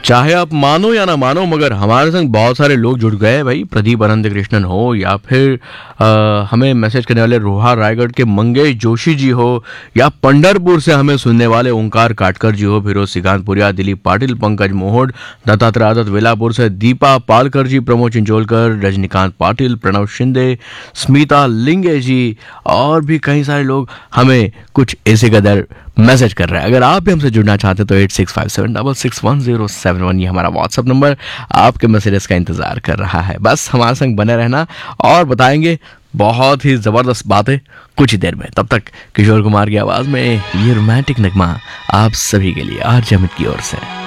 चाहे आप मानो या ना मानो मगर हमारे संग बहुत सारे लोग जुड़ गए भाई। प्रदीप अनंत कृष्णन हो या फिर हमें मैसेज करने वाले रोहा रायगढ़ के मंगेश जोशी जी हो, या पंढरपुर से हमें सुनने वाले ओंकार काटकर जी हो, फिरोज सिकांतपुरिया, दिलीप पाटिल, पंकज मोहोड, दत्तात्रेय आदत वेलापुर से दीपा पालकर जी, प्रमोद चिंचोलकर, रजनीकांत पाटिल, प्रणव शिंदे, स्मिता लिंगे जी और भी कई सारे लोग हमें कुछ ऐसे कदर मैसेज कर रहे हैं। अगर आप भी हमसे जुड़ना चाहते हैं तो 8657661071 ये हमारा व्हाट्सएप नंबर आपके मैसेजेस का इंतजार कर रहा है। बस हमारे संग बने रहना और बताएंगे बहुत ही जबरदस्त बातें कुछ ही देर में। तब तक किशोर कुमार की आवाज में ये रोमांटिक नगमा आप सभी के लिए आरजे अमित की ओर से।